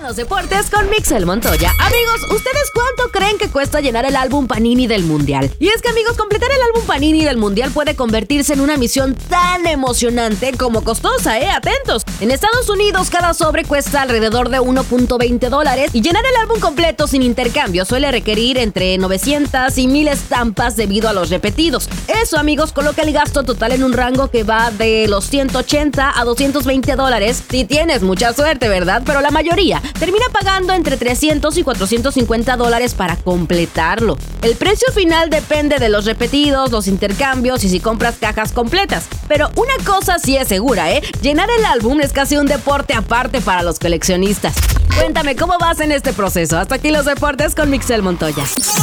Los deportes con Mixel Montoya. Amigos, ¿ustedes cuánto creen que cuesta llenar el álbum Panini del Mundial? Y es que, amigos, completar el álbum Panini del Mundial puede convertirse en una misión tan emocionante como costosa, Atentos. En Estados Unidos, cada sobre cuesta alrededor de $1.20 y llenar el álbum completo sin intercambio suele requerir entre 900 y 1000 estampas debido a los repetidos. Eso, amigos, coloca el gasto total en un rango que va de los $180 a $220 si tienes mucha suerte, ¿verdad? Pero la mayoría termina pagando entre $300 y $450 para completarlo. El precio final depende de los repetidos, los intercambios y si compras cajas completas. Pero una cosa sí es segura, llenar el álbum es casi un deporte aparte para los coleccionistas. Cuéntame cómo vas en este proceso. Hasta aquí los deportes con Mixel Montoya.